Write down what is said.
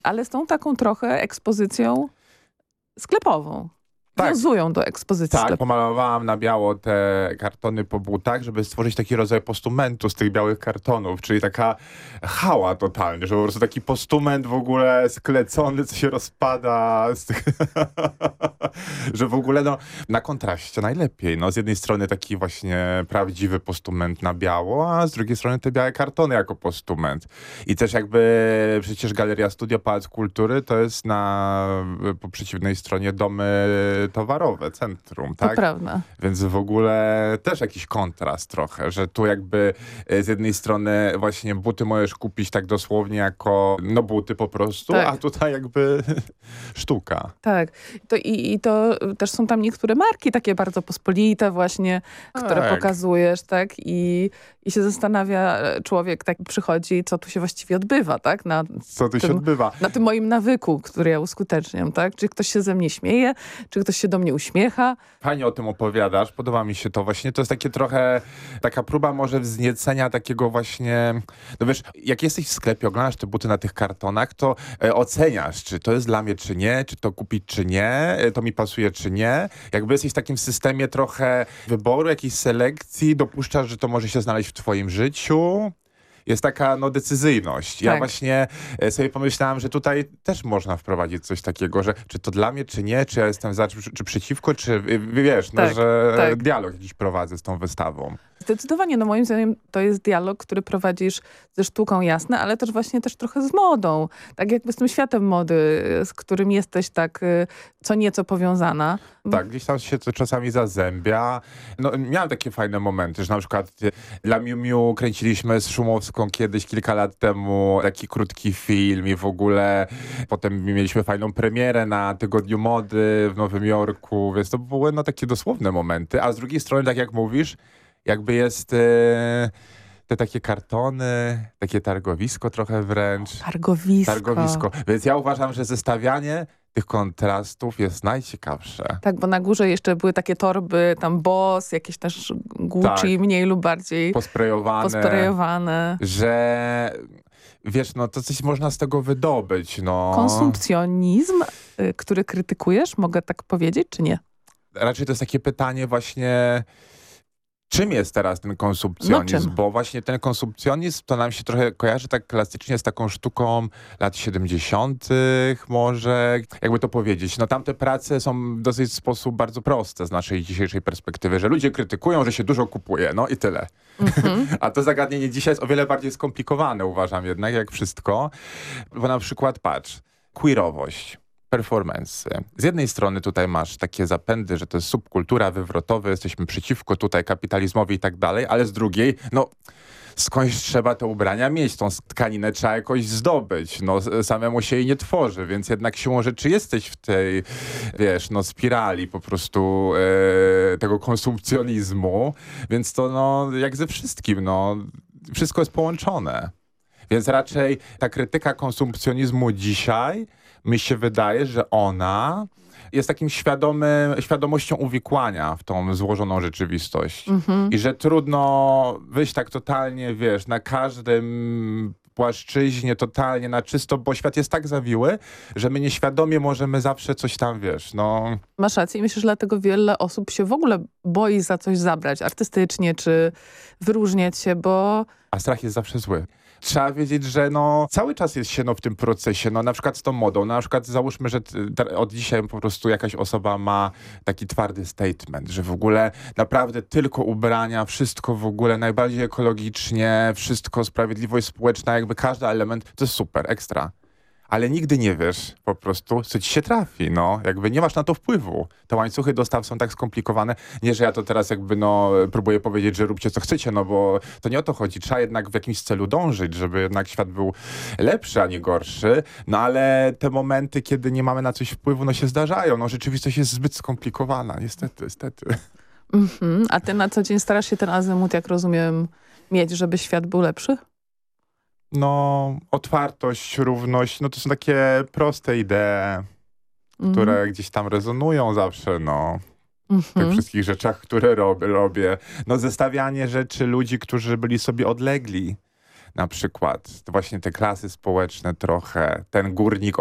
Ale z tą taką trochę ekspozycją sklepową. Tak. Wiązują do ekspozycji Tak, sklepowej. pomalowałam na biało te kartony po butach, żeby stworzyć taki rodzaj postumentu z tych białych kartonów, czyli taka hała totalnie, że po prostu taki postument w ogóle sklecony, co się rozpada z tych że w ogóle no, na kontraście najlepiej. No, z jednej strony taki właśnie prawdziwy postument na biało, a z drugiej strony te białe kartony jako postument. I też jakby przecież Galeria Studio Pałac Kultury to jest po przeciwnej stronie domy towarowe, centrum, tak? To prawda. Więc w ogóle też jakiś kontrast trochę, że tu jakby z jednej strony właśnie buty możesz kupić tak dosłownie jako no buty po prostu, Tak. a tutaj jakby sztuka. Tak. I to też są tam niektóre marki takie bardzo pospolite właśnie, które Tak. pokazujesz, tak? I się zastanawia człowiek, tak przychodzi, co tu się właściwie odbywa, tak? Co tu się odbywa? Na tym moim nawyku, który ja uskuteczniam, tak? Czy ktoś się ze mnie śmieje, czy ktoś się do mnie uśmiecha. Fajnie o tym opowiadasz, podoba mi się to właśnie. To jest takie trochę, taka próba może wzniecenia takiego właśnie, no wiesz, jak jesteś w sklepie, oglądasz te buty na tych kartonach, to oceniasz, czy to jest dla mnie, czy nie, czy to kupić, czy nie, to mi pasuje, czy nie. Jakby jesteś w takim systemie trochę wyboru, jakiejś selekcji, dopuszczasz, że to może się znaleźć w twoim życiu. Jest taka no, decyzyjność. Ja Tak. właśnie sobie pomyślałam, że tutaj też można wprowadzić coś takiego, że czy to dla mnie, czy nie, czy ja jestem za, czy przeciwko, czy wiesz, no, Tak, że tak. dialog jakiś prowadzę z tą wystawą. Zdecydowanie, no moim zdaniem to jest dialog, który prowadzisz ze sztuką, jasne, ale też właśnie też trochę z modą. Tak jakby z tym światem mody, z którym jesteś tak co nieco powiązana. Tak, gdzieś tam się to czasami zazębia. No, miałem takie fajne momenty, że na przykład dla Miu Miu kręciliśmy z Szumowską kiedyś, kilka lat temu, taki krótki film i w ogóle potem mieliśmy fajną premierę na Tygodniu Mody w Nowym Jorku, więc to były no, takie dosłowne momenty, a z drugiej strony, tak jak mówisz, jakby jest te takie kartony, takie targowisko trochę wręcz. Targowisko. Więc ja uważam, że zestawianie tych kontrastów jest najciekawsze. Tak, bo na górze jeszcze były takie torby, tam Boss, jakieś też Gucci, Tak. mniej lub bardziej posprejowane. Że wiesz, no to coś można z tego wydobyć, no. Konsumpcjonizm, który krytykujesz, mogę tak powiedzieć, czy nie? Raczej to jest takie pytanie właśnie, czym jest teraz ten konsumpcjonizm? No czym? Bo właśnie ten konsumpcjonizm to nam się trochę kojarzy tak klasycznie z taką sztuką lat 70. może, jakby to powiedzieć. No tamte prace są dosyć w sposób bardzo prosty z naszej dzisiejszej perspektywy, że ludzie krytykują, że się dużo kupuje, no i tyle. A to zagadnienie dzisiaj jest o wiele bardziej skomplikowane, uważam jednak, jak wszystko. Bo na przykład patrz, queerowość. Performance. Z jednej strony tutaj masz takie zapędy, że to jest subkultura wywrotowa, jesteśmy przeciwko tutaj kapitalizmowi i tak dalej, ale z drugiej, no skądś trzeba te ubrania mieć, tą tkaninę trzeba jakoś zdobyć, no samemu się jej nie tworzy, więc jednak siłą rzeczy jesteś w tej, wiesz, no spirali po prostu tego konsumpcjonizmu, więc to no jak ze wszystkim, no wszystko jest połączone. Więc raczej ta krytyka konsumpcjonizmu dzisiaj mi się wydaje, że ona jest takim świadomością uwikłania w tą złożoną rzeczywistość. I że trudno wyjść tak totalnie, wiesz, na każdym płaszczyźnie, totalnie na czysto, bo świat jest tak zawiły, że my nieświadomie możemy zawsze coś tam, wiesz, no... Masz rację i myślę, że dlatego wiele osób się w ogóle boi za coś zabrać artystycznie, czy wyróżniać się, bo... A strach jest zawsze zły. Trzeba wiedzieć, że no cały czas jest się no, w tym procesie, no na przykład z tą modą, na przykład załóżmy, że od dzisiaj po prostu jakaś osoba ma taki twardy statement, że w ogóle naprawdę tylko ubrania, wszystko w ogóle najbardziej ekologicznie, wszystko sprawiedliwość społeczna, jakby każdy element, to jest super, ekstra. Ale nigdy nie wiesz po prostu, co ci się trafi, no. Jakby nie masz na to wpływu. Te łańcuchy dostaw są tak skomplikowane. Nie, że ja to teraz jakby, no, próbuję powiedzieć, że róbcie co chcecie, no bo to nie o to chodzi. Trzeba jednak w jakimś celu dążyć, żeby jednak świat był lepszy, a nie gorszy. No ale te momenty, kiedy nie mamy na coś wpływu, no się zdarzają. No rzeczywistość jest zbyt skomplikowana, niestety. A ty na co dzień starasz się ten azymut, jak rozumiem, mieć, żeby świat był lepszy? No, otwartość, równość, no to są takie proste idee, które gdzieś tam rezonują zawsze, no. W tych wszystkich rzeczach, które robię. No, zestawianie rzeczy ludzi, którzy byli sobie odlegli. na przykład właśnie te klasy społeczne trochę, ten górnik